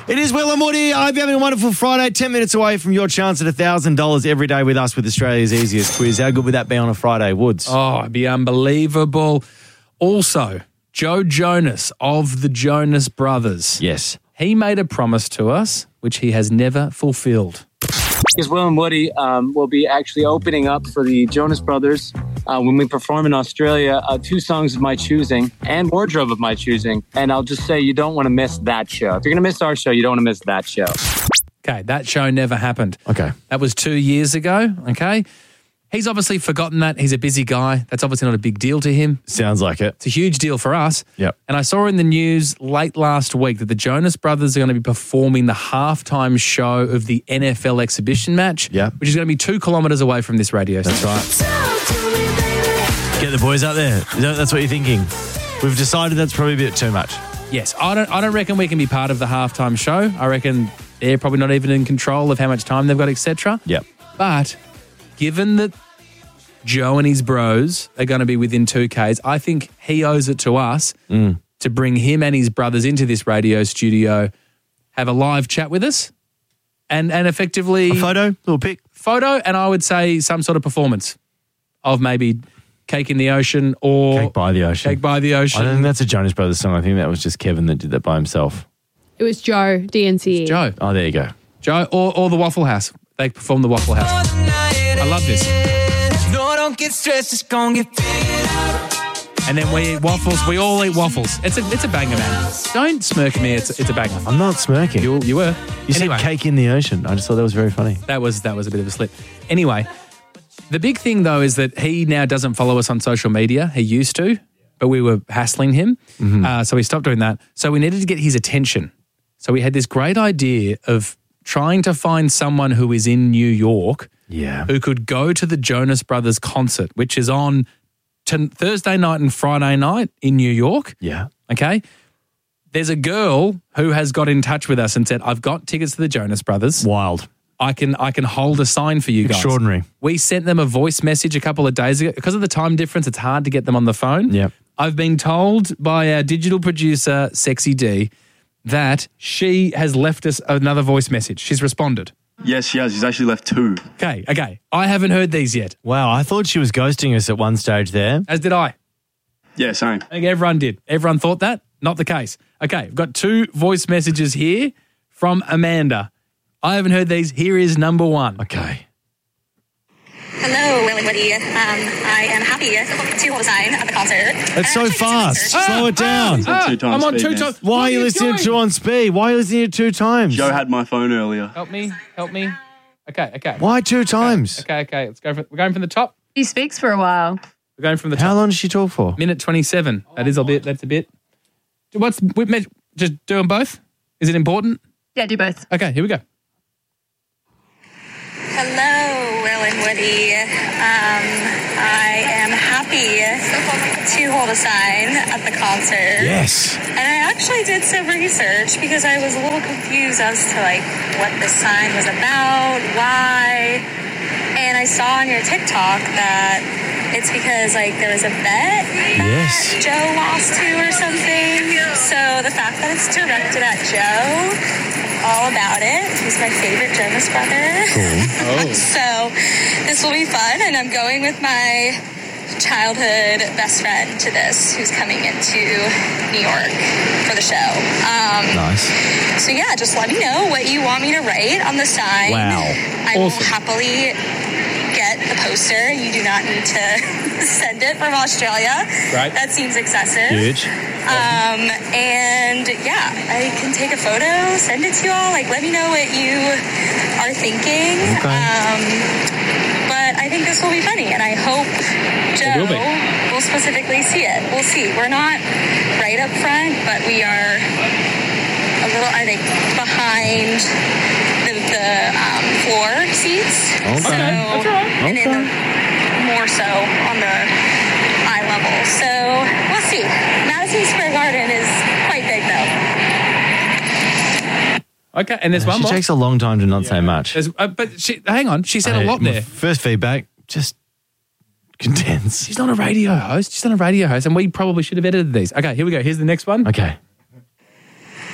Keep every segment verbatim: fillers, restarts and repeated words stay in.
It is Will and Woody. I hope you're having a wonderful Friday. Ten minutes away from your chance at one thousand dollars every day with us with Australia's easiest quiz. How good would that be on a Friday, Woods? Oh, it'd be unbelievable. Also, Joe Jonas of the Jonas Brothers. Yes. He made a promise to us, which he has never fulfilled. Because Will and Woody um, will be actually opening up for the Jonas Brothers uh, when we perform in Australia, uh, two songs of my choosing and wardrobe of my choosing. And I'll just say you don't want to miss that show. If you're going to miss our show, you don't want to miss that show. Okay, that show never happened. Okay. That was two years ago, okay? He's obviously forgotten that. He's a busy guy. That's obviously not a big deal to him. Sounds like it. It's a huge deal for us. Yep. And I saw in the news late last week that the Jonas Brothers are going to be performing the halftime show of the N F L exhibition match, Yep. which is going to be two kilometres away from this radio station. That's right. Get the boys out there. Is that- That's what you're thinking. We've decided that's probably a bit too much. Yes, I don't I don't reckon we can be part of the halftime show. I reckon they're probably not even in control of how much time they've got, et cetera. Yep. But given that Joe and his bros are going to be within two Ks, I think he owes it to us Mm. to bring him and his brothers into this radio studio, have a live chat with us, and and effectively... A photo? Little pic? Photo, and I would say some sort of performance of maybe Cake in the Ocean or... Cake by the Ocean. Cake by the Ocean. I don't think that's a Jonas Brothers song. I think that was just Kevin that did that by himself. It was Joe, D N C E. Joe. Oh, there you go. Joe, or, or the Waffle House. They perform the Waffle House. I love this. No, don't get stressed, just gonna get And then we eat waffles. We all eat waffles. It's a it's a banger, man. Don't smirk at me. It's it's a banger. I'm not smirking. You you were. You Anyway, said cake in the ocean. I just thought that was very funny. That was that was a bit of a slip. Anyway, the big thing though is that he now doesn't follow us on social media. He used to, but we were hassling him, Mm-hmm. uh, so he stopped doing that. So we needed to get his attention. So we had this great idea of trying to find someone who is in New York. Yeah. Who could go to the Jonas Brothers concert, which is on t- Thursday night and Friday night in New York. Yeah. Okay. There's a girl who has got in touch with us and said, I've got tickets to the Jonas Brothers. Wild. I can I can hold a sign for you guys. Extraordinary. We sent them a voice message a couple of days ago. Because of the time difference, it's hard to get them on the phone. Yep. I've been told by our digital producer, Sexy D, that she has left us another voice message. She's responded. Yes, she has. She's actually left two. Okay, okay. I haven't heard these yet. Wow, I thought she was ghosting us at one stage there. As did I. Yeah, same. I think everyone did. Everyone thought that. Not the case. Okay, I've got two voice messages here from Amanda. I haven't heard these. Here is number one. Okay. Hello, Will and Woody. Um, I am happy to hold a sign at the concert. It's so fast. Slow it down. He's on two times I'm on speed, two man. times. Why What are you listening doing? to on speed? Why are you listening to two times? Joe had my phone earlier. Help me. Help me. Okay, okay. Why two times? Okay, okay. Let's go. For, we're going from the top. He speaks for a while. We're going from the How top. long did she talk for? Minute twenty-seven. That is a bit. That's a bit. What's we me- just doing both? Is it important? Yeah, do both. Okay, here we go. Hello, Will and Woody. Um, I am happy to hold a sign at the concert. Yes. And I actually did some research because I was a little confused as to like what this sign was about, why. And I saw on your TikTok that it's because like there was a bet that Yes. Joe lost to or something. So the fact that it's directed at Joe, all about it. He's my favorite Jonas brother. Oh. So this will be fun, and I'm going with my childhood best friend to this, who's coming into New York for the show. Um, Nice. So yeah, just let me know what you want me to write on the sign. Wow. I will Awesome. happily get the poster. You do not need to send it from Australia. Right. That seems excessive. Huge. Um, and yeah, I can take a photo, send it to you all. Like, let me know what you are thinking. Okay. Um, but I think this will be funny, and I hope Joe will be. will specifically see it. We'll see. We're not right up front, but we are a little, I think, behind the, the um, floor seats. Okay. So, That's all right. And in Okay. the, more so on the eye level. So we'll see. Madison Square Garden is quite big, though. Okay, and there's one She more. takes a long time to not say much. There's, uh, but she, hang on, she said a Hey, lot my there. First feedback, just condense. She's not a radio host. She's not a radio host, and we probably should have edited these. Okay, here we go. Here's the next one. Okay.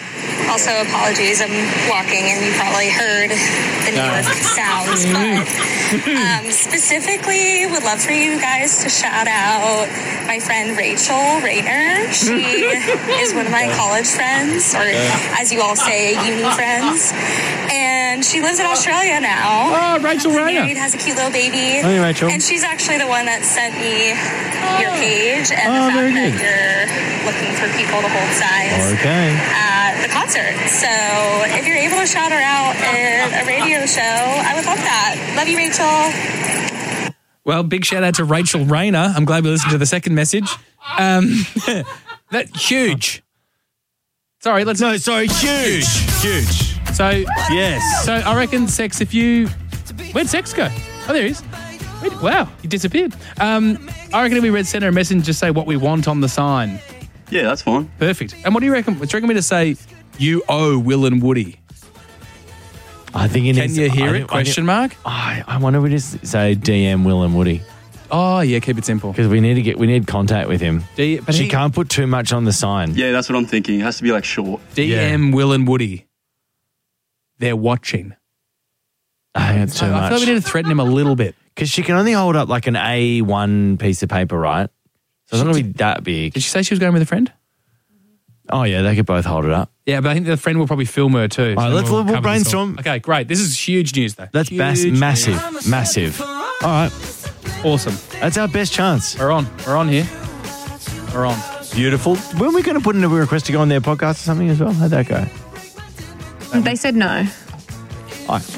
Also, apologies, I'm walking and you probably heard the New York sounds, but um, specifically would love for you guys to shout out my friend Rachel Rayner. She is one of my college friends, or as you all say, uni friends, and she lives in Australia now. Oh, Rachel Rayner. Married, has a cute little baby. Hey, Rachel. And she's actually the one that sent me your page and Oh, the very fact that good. you're looking for people to hold signs Okay. at the concert. So if you're able to shout her out at a radio show, I would love that. Love you, Rachel. Well, big shout out to Rachel Rayner. I'm glad we listened to the second message. Um, that huge. Sorry, let's No, sorry, huge. huge. So Yes. So I reckon Sex, if you... Where'd Sex go? Oh, there he is. Wait, wow, he disappeared. Um, I reckon if we read send her a message and just say what we want on the sign. Yeah, that's fine. Perfect. And what do you reckon? Do you reckon me to say, you owe Will and Woody? I think it Can is. you hear I it? think- I Question think- mark? I, I wonder if we just say D M Will and Woody Oh, yeah, keep it simple. because we need to get we need contact with him. D- but she he- can't put too much on the sign. Yeah, that's what I'm thinking. It has to be like short. D M Will and Woody. They're watching. I think it's too I, I much. feel like we need to threaten him a little bit. Because she can only hold up like an A one piece of paper, right? So it's not going to be that big. Did she say she was going with a friend? Oh, yeah, they could both hold it up. Yeah, but I think the friend will probably film her too. All right, So let's- we'll cover this brainstorm. all. Okay, great. This is huge news though. That's huge bas- news. massive, massive. All right, Awesome. that's our best chance. We're on. We're on here. We're on. Beautiful. Weren't we going to put in a request to go on their podcast or something as well? How'd that go? They said no. All right.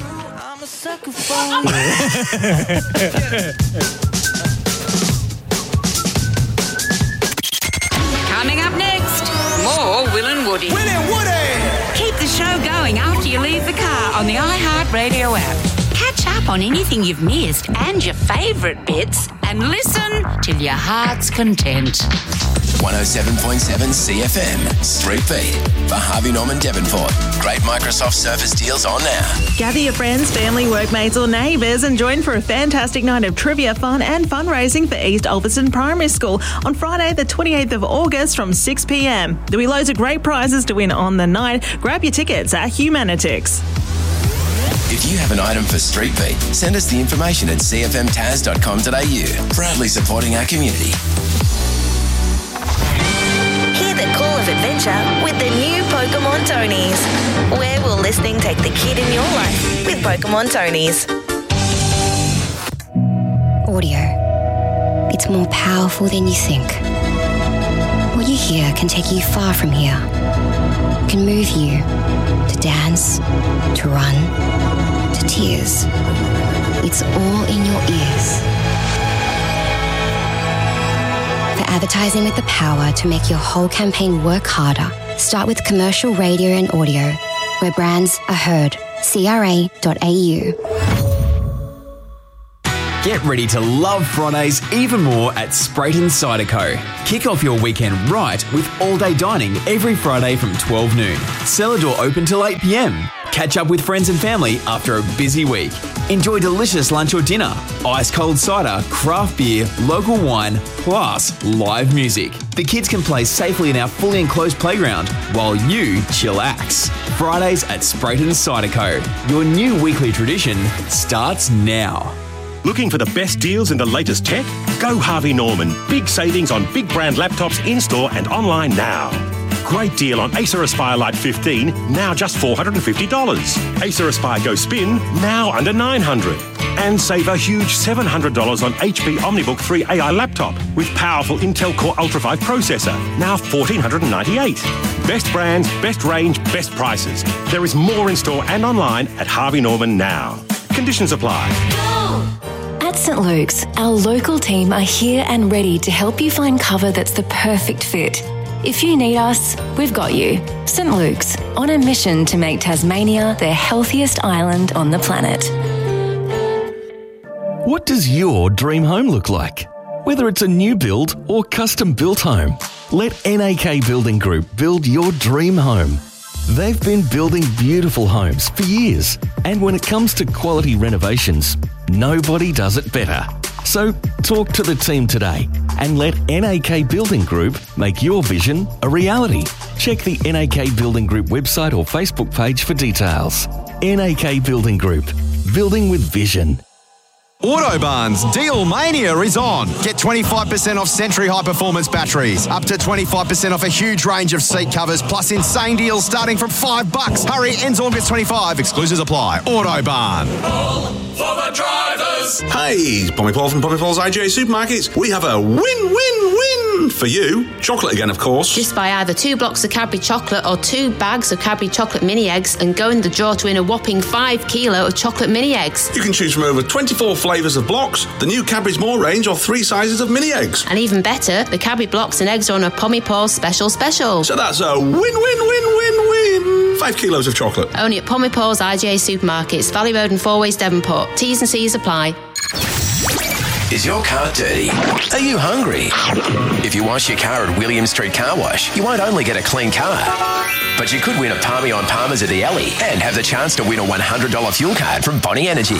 Coming up next, more Will and Woody. Will and Woody! Keep the show going after you leave the car on the iHeartRadio app. Catch up on anything you've missed and your favourite bits and listen till your heart's content. one oh seven point seven C F M, Street Beat, for Harvey Norman Devonport. Great Microsoft Surface deals on now. Gather your friends, family, workmates or neighbours and join for a fantastic night of trivia, fun and fundraising for East Ulverstone Primary School on Friday the twenty-eighth of August from six p m. There'll be loads of great prizes to win on the night. Grab your tickets at Humanitix. If you have an item for Street Beat, send us the information at c f m taz dot com dot a u. Proudly supporting our community. Hear the call of adventure with the new Pokemon Tonies. Where will listening take the kid in your life with Pokemon Tonies? Audio. It's more powerful than you think. What you hear can take you far from here. It can move you to dance, to run, to tears. It's all in your ears. For advertising with the power to make your whole campaign work harder, start with commercial radio and audio, where brands are heard. C R A dot A U. Get ready to love Fridays even more at Sprayton Cider Co. Kick off your weekend right with all-day dining every Friday from twelve noon. Cellar door open till eight p m. Catch up with friends and family after a busy week. Enjoy delicious lunch or dinner, ice-cold cider, craft beer, local wine, plus live music. The kids can play safely in our fully enclosed playground while you chillax. Fridays at Sprayton Cider Co. Your new weekly tradition starts now. Looking for the best deals in the latest tech? Go Harvey Norman. Big savings on big brand laptops in-store and online now. Great deal on Acer Aspire Lite fifteen, now just four hundred fifty dollars. Acer Aspire Go Spin, now under nine hundred dollars. And save a huge seven hundred dollars on H P OmniBook three A I laptop with powerful Intel Core Ultra five processor, now one thousand four hundred ninety-eight dollars. Best brands, best range, best prices. There is more in store and online at Harvey Norman now. Conditions apply. At St Luke's, our local team are here and ready to help you find cover that's the perfect fit. If you need us, we've got you. St Luke's, on a mission to make Tasmania the healthiest island on the planet. What does your dream home look like? Whether it's a new build or custom built home, let N A K Building Group build your dream home. They've been building beautiful homes for years, and when it comes to quality renovations, nobody does it better. So talk to the team today and let N A K Building Group make your vision a reality. Check the N A K Building Group website or Facebook page for details. N A K Building Group. Building with vision. Autobarn's Deal Mania is on. Get twenty-five percent off Century High Performance batteries, up to twenty-five percent off a huge range of seat covers, plus insane deals starting from five bucks. Hurry, ends August twenty-fifth. Exclusions apply. Autobarn. For the drivers. Hey, Pommy Paul from Pommy Paul's I G A Supermarkets. We have a win-win-win for you. Chocolate again, of course. Just buy either two blocks of Cadbury chocolate or two bags of Cadbury chocolate mini eggs and go in the draw to win a whopping five kilo of chocolate mini eggs. You can choose from over twenty-four flavours of blocks, the new Cadbury's More range, or three sizes of mini eggs. And even better, the Cadbury blocks and eggs are on a Pommy Paul special special. So that's a win-win-win-win-win. Five kilos of chocolate. Only at Pommy Paul's I G A Supermarkets, Valley Road and Four Ways, Devonport. T's and C's apply. Is your car dirty? Are you hungry? If you wash your car at William Street Car Wash, you won't only get a clean car, but you could win a Palmy on Palmer's at the Alley and have the chance to win a one hundred dollars fuel card from Bonnie Energy.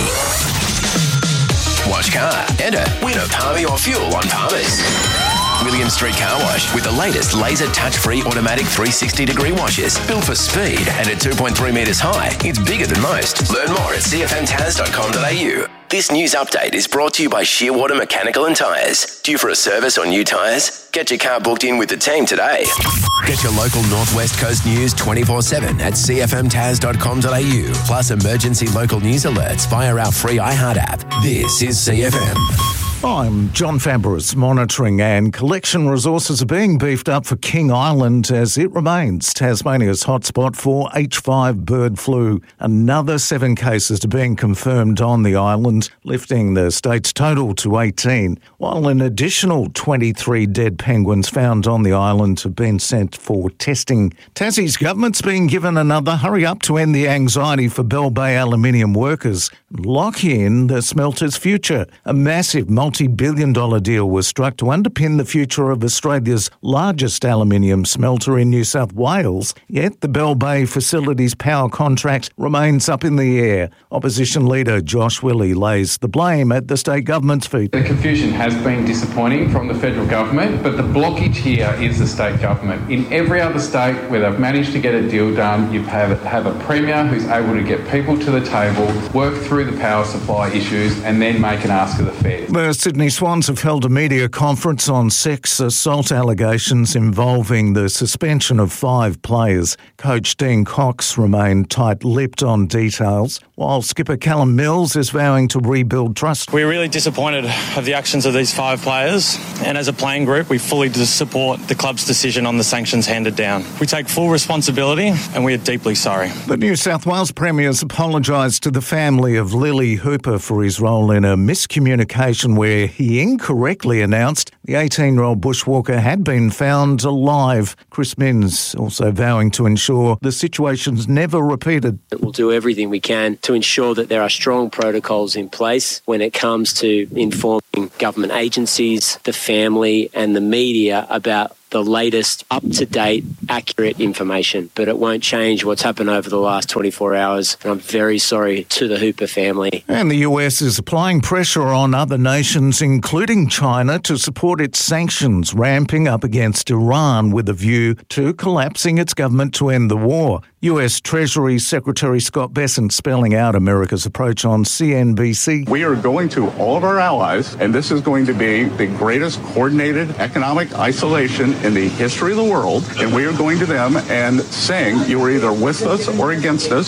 Wash car, enter, win a Palmy or fuel on Palmer's. William Street Car Wash with the latest laser touch-free automatic three hundred sixty degree washes. Built for speed and at two point three metres high, it's bigger than most. Learn more at c f m taz dot com dot a u. This news update is brought to you by Shearwater Mechanical and Tyres. Due for a service or new tyres? Get your car booked in with the team today. Get your local Northwest Coast news twenty-four seven at c f m taz dot com dot a u. Plus emergency local news alerts via our free iHeart app. This is C F M. I'm John Fabris. Monitoring and collection resources are being beefed up for King Island as it remains Tasmania's hotspot for H five bird flu. Another seven cases are being confirmed on the island, lifting the state's total to eighteen, while an additional twenty-three dead penguins found on the island have been sent for testing. Tassie's government's been given another hurry up to end the anxiety for Bell Bay aluminium workers, lock in the smelter's future. A massive multi Multi-billion dollar deal was struck to underpin the future of Australia's largest aluminium smelter in New South Wales, yet the Bell Bay facility's power contract remains up in the air. Opposition leader Josh Willey lays the blame at the state government's feet. The confusion has been disappointing from the federal government, but the blockage here is the state government. In every other state where they've managed to get a deal done, you have, have a premier who's able to get people to the table, work through the power supply issues, and then make an ask of the Fed. The Sydney Swans have held a media conference on sex assault allegations involving the suspension of five players. Coach Dean Cox remained tight-lipped on details, while skipper Callum Mills is vowing to rebuild trust. We're really disappointed of the actions of these five players, and as a playing group, we fully support the club's decision on the sanctions handed down. We take full responsibility, and we are deeply sorry. The New South Wales Premier's apologised to the family of Lily Hooper for his role in a miscommunication where he incorrectly announced the eighteen-year-old bushwalker had been found alive. Chris Minns also vowing to ensure the situation's never repeated. We'll do everything we can to ensure that there are strong protocols in place when it comes to informing government agencies, the family and the media about the latest, up-to-date, accurate information. But it won't change what's happened over the last twenty-four hours. And I'm very sorry to the Hooper family. And the U S is applying pressure on other nations, including China, to support its sanctions, ramping up against Iran with a view to collapsing its government to end the war. U S Treasury Secretary Scott Bessent spelling out America's approach on C N B C. We are going to all of our allies, and this is going to be the greatest coordinated economic isolation in the history of the world, and we are going to them and saying you are either with us or against us.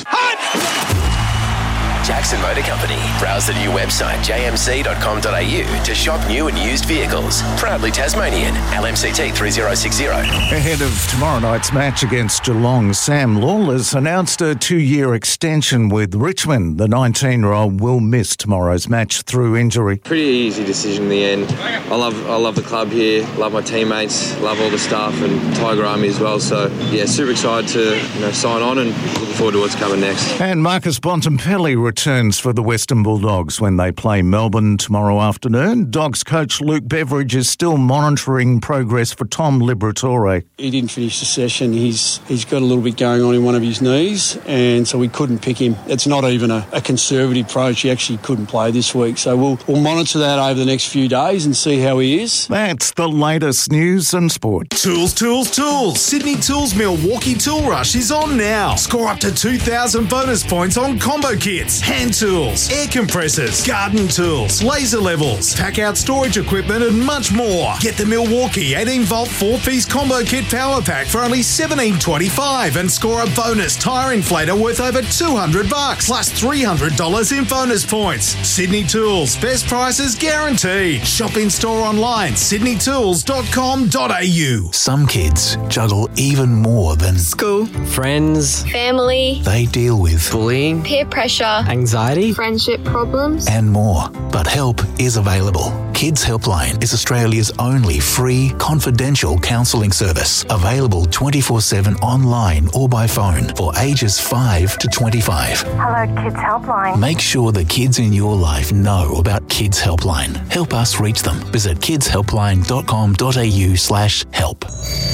Jackson Motor Company. Browse the new website j m c dot com dot a u to shop new and used vehicles. Proudly Tasmanian. L M C T three zero six zero. Ahead of tomorrow night's match against Geelong, Sam Lawler's announced a two-year extension with Richmond. The nineteen-year-old will miss tomorrow's match through injury. Pretty easy decision in the end. I love I love the club here, love my teammates, love all the staff and Tiger Army as well. So, yeah, super excited to you know sign on and looking forward to what's coming next. And Marcus Bontempelli returns for the Western Bulldogs when they play Melbourne tomorrow afternoon. Dogs coach Luke Beveridge is still monitoring progress for Tom Liberatore. He didn't finish the session. He's he's got a little bit going on in one of his knees, and so we couldn't pick him. It's not even a, a conservative approach. He actually couldn't play this week. So we'll, we'll monitor that over the next few days and see how he is. That's the latest news and sport. Tools, tools, tools. Sydney Tools Milwaukee Tool Rush is on now. Score up to two thousand bonus points on combo kits, hand tools, air compressors, garden tools, laser levels, pack out storage equipment and much more. Get the Milwaukee eighteen volt four piece combo kit power pack for only seventeen twenty-five and score a bonus tyre inflator worth over two hundred bucks plus three hundred dollars in bonus points. Sydney Tools, best prices guaranteed. Shop in store online, sydney tools dot com dot a u. Some kids juggle even more than school, friends, family. They deal with bullying, peer pressure, anxiety, friendship problems, and more. But help is available. Kids Helpline is Australia's only free, confidential counselling service, available twenty-four seven online or by phone for ages five to twenty-five. Hello, Kids Helpline. Make sure the kids in your life know about Kids Helpline. Help us reach them. Visit kids helpline dot com dot a u slash help.